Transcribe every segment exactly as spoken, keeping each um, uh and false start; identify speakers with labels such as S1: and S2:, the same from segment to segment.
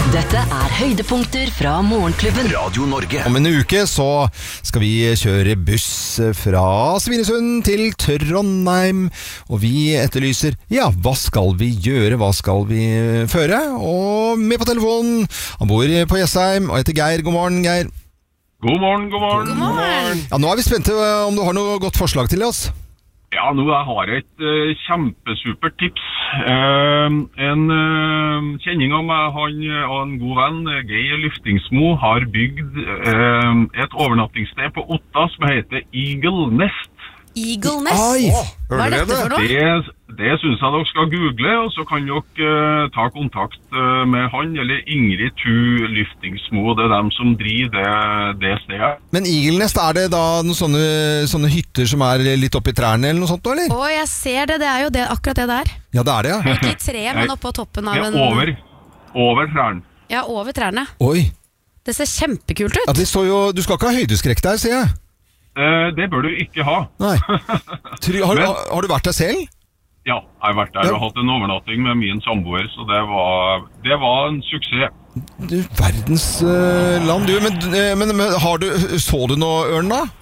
S1: Dette er høydepunkter fra Morgenklubben
S2: Radio Norge.
S3: Om en uke så skal vi kjøre buss fra Svinesund til Trondheim, og vi etterlyser, ja, hva skal vi gjøre, hva skal vi føre? Og med på telefonen, han bor på Jessheim og heter Geir. God morgen, Geir.
S4: God morgen, god morgen.
S5: God morgen.
S3: Ja, nå er vi spente om du har noe godt forslag til oss.
S4: Ja, nå jeg har jeg et uh, kjempesupert tips. Uh, en uh, kjenning av meg, han og en god venn, Geir Lyftingsmo, har bygd uh, et overnattingssted på Otta som heter Eagle Nest.
S5: Eagle Nest?
S3: Oi,
S5: Hva er dette for noe?
S4: Det, det synes jeg dere skal google, og så kan dere uh, ta kontakt uh, med han eller Ingrid Tu Lyftingsmo. Det er dem som driver det, det stedet.
S3: Men Eagle Nest, er det da noen sånne, sånne hytter som er litt oppi trærne eller noe sånt, eller?
S5: Å, jeg ser det, det er jo det, akkurat det der.
S3: Ja, det er det, ja.
S5: Ikke i tre, men oppå toppen av
S4: Det
S5: en...
S4: er over, over trærne.
S5: Ja, over trærne.
S3: Oi,
S5: Det ser kjempekult ut.
S3: ja, det står jo, du skal ikke ha høydeskrekk der, sier jeg.
S4: Uh, det bør du ikke ha.
S3: Nei. Try, har,
S4: Men-
S3: har, har du vært der selv?
S4: Ja, jeg har vært der
S3: Ja.
S4: og hatt en overnatting med min samboer, så det var, det var en suksess.
S3: Du, verdens uh, land, du. Men, eh, men, men har du, så du noe ørn da?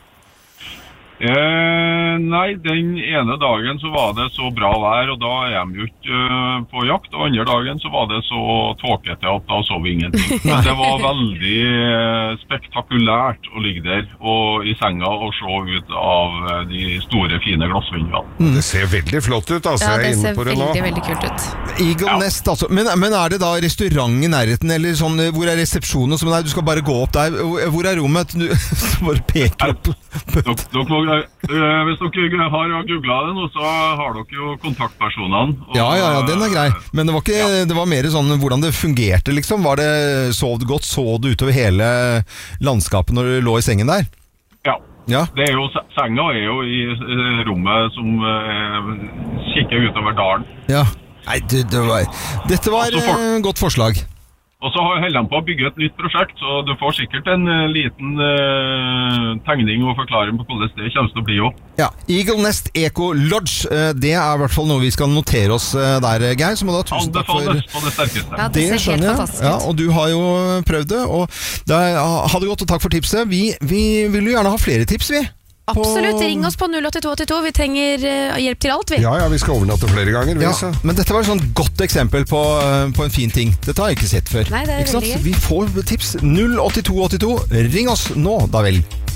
S4: Eh, nei, den ene dagen så var det så bra vær, og da er de jo ikke eh, på jakt, og andre dagen så var det så tåkete at da så vi ingenting. Men det var veldig eh, spektakulært å ligge der, og i senga og se ut av eh, de store, fine glassvinduene.
S6: Det ser veldig flott ut, altså.
S5: Ja,
S6: Jeg
S5: det
S6: er inne
S5: ser
S6: på det nå.
S5: veldig, veldig kult ut.
S3: Eagle
S4: Ja.
S3: Nest, altså. Men, men er det da restaurant i nærheten, eller sånn, eh, hvor er resepsjonen? Så, nei, du skal bare gå opp der. Hvor- Hvor er rommet? Du bare peker opp.
S4: Dere, dere må, eh, hvis dere har googlet det nå, så har dere jo kontaktpersonene. og-
S3: Ja, ja, ja, den er grei. Men det var, ikke, det var mer sånn hvordan det fungerte, liksom. Var det, sov du godt? Så du utover hele landskapet når du lå i sengen der?
S4: Ja.
S3: Ja.
S4: Det er jo, senga er jo i eh, rommet som eh, kikker utover dalen.
S3: Ja. Nei, det, det var, dette var
S4: Altså, for-
S3: eh, godt forslag.
S4: Og så holder de på å bygge et nytt prosjekt, så du får sikkert en eh, liten eh, tegning og forklaring på hvordan det kommer til å bli også.
S3: Ja, Eagle Nest Eco Lodge, eh, det er i hvert fall noe vi skal notere oss eh, der, Geir. Så må du ha tusen takk for...
S4: Anbefales på det sterkeste.
S5: Ja, det,
S3: Det
S5: ser helt
S3: skjønner jeg,
S5: fantastisk
S3: ja,
S5: ut.
S3: og du har jo prøvd det, og det er, ha det godt og takk for tipset. Vi, vi vil jo gjerne ha flere tips, vi.
S5: Absolutt, ring oss på null åtte to åtte to. Vi trenger eh, hjelp til alt, vi.
S6: Ja, ja, vi skal overnatte flere ganger, vi,
S3: Ja,
S6: så.
S3: men dette var et sånn godt eksempel på, eh, på en fin ting. Dette har jeg ikke sett før.
S5: Nei, det er
S3: Ikke sant?
S5: veldig gøy.
S3: Vi får tips null åtte to åtte to. Ring oss nå, da vel.